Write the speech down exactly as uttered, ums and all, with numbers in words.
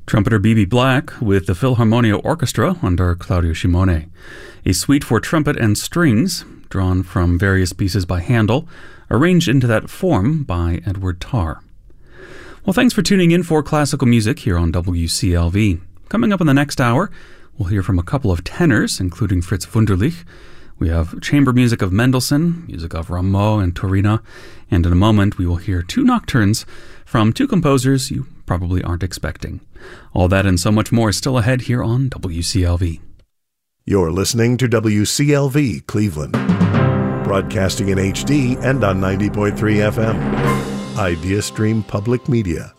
Trumpeter B B Black with the Philharmonia Orchestra under Claudio Scimone. A suite for trumpet and strings, drawn from various pieces by Handel, arranged into that form by Edward Tarr. Well, thanks for tuning in for classical music here on W C L V. Coming up in the next hour, we'll hear from a couple of tenors, including Fritz Wunderlich. We have chamber music of Mendelssohn, music of Rameau and Turina, and in a moment we will hear two nocturnes from two composers you probably aren't expecting. All that and so much more is still ahead here on W C L V. You're listening to W C L V Cleveland, broadcasting in H D and on ninety point three F M. IdeaStream Public Media.